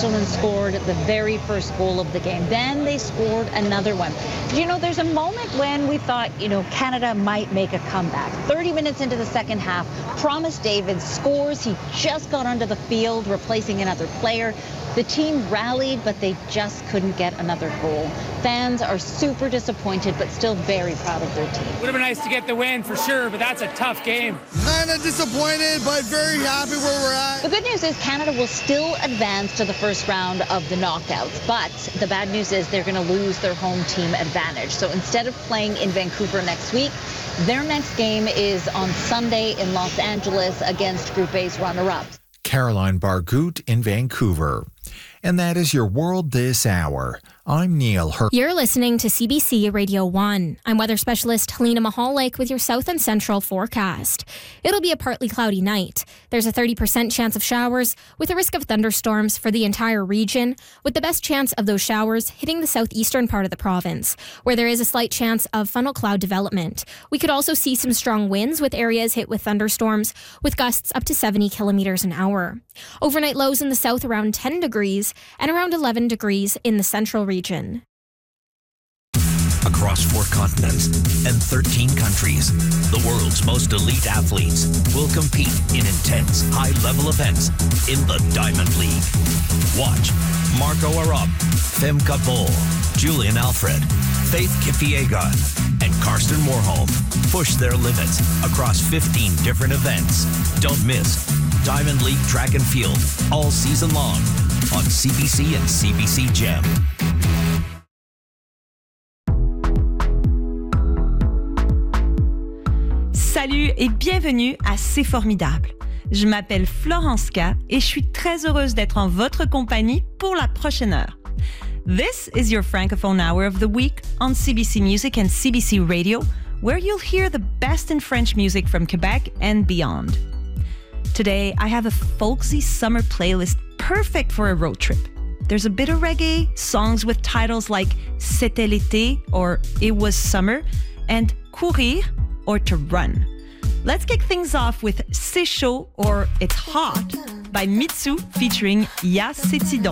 Switzerland scored the very first goal of the game. Then they scored another one. There's a moment when we thought, Canada might make a comeback. 30 minutes into the second half, Promise David scores. He just got onto the field, replacing another player. The team rallied, but they just couldn't get another goal. Fans are super disappointed, but still very proud of their team. Would have been nice to get the win for sure, but that's a tough game. Kind of disappointed, but very happy where we're at. The good news is Canada will still advance to the first round of the knockouts, but the bad news is they're going to lose their home team advantage. So instead of playing in Vancouver next week, their next game is on Sunday in Los Angeles against Group A's runner-ups. Caroline Bargout in Vancouver. And that is your World This Hour. I'm Neil Hur. You're listening to CBC Radio 1. I'm weather specialist Helena Mahalik with your south and central forecast. It'll be a partly cloudy night. There's a 30% chance of showers with a risk of thunderstorms for the entire region, with the best chance of those showers hitting the southeastern part of the province, where there is a slight chance of funnel cloud development. We could also see some strong winds with areas hit with thunderstorms, with gusts up to 70 kilometers an hour. Overnight lows in the south around 10 degrees and around 11 degrees in the central region. Across 4 continents and 13 countries, the world's most elite athletes will compete in intense, high-level events in the Diamond League. Watch Marco Arop, Femke Bol, Julian Alfred, Faith Kipyegon, and Karsten Warholm push their limits across 15 different events. Don't miss Diamond League Track and Field all season long on CBC and CBC Gem. Salut et bienvenue à C'est Formidable. Je m'appelle Florence K et je suis très heureuse d'être en votre compagnie pour la prochaine heure. This is your Francophone Hour of the Week on CBC Music and CBC Radio, where you'll hear the best in French music from Quebec and beyond. Today, I have a folksy summer playlist perfect for a road trip. There's a bit of reggae, songs with titles like C'était l'été or It was summer, and Courir or To Run. Let's kick things off with C'est chaud or It's hot by Mitsu featuring Ya C'est Tidon.